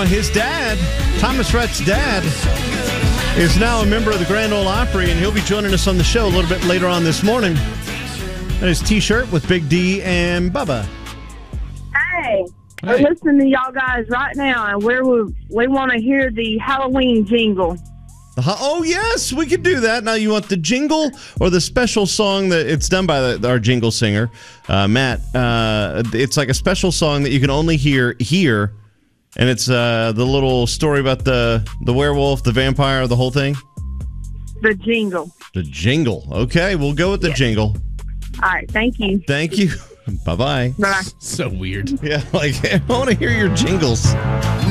Now, his dad, Thomas Rhett's dad, is now a member of the Grand Ole Opry, and he'll be joining us on the show a little bit later on this morning. And his T-shirt with Big D and Bubba. Hey, we're listening to y'all guys right now, and we want to hear the Halloween jingle. Oh, yes, we could do that. Now, you want the jingle or the special song that it's done by our jingle singer, Matt? It's like a special song that you can only hear here, and it's the little story about the werewolf, the vampire, the whole thing? The jingle. The jingle. Okay, we'll go with the jingle. All right, thank you. Thank you. Bye-bye. Bye. So weird. Yeah, like, I want to hear your jingles.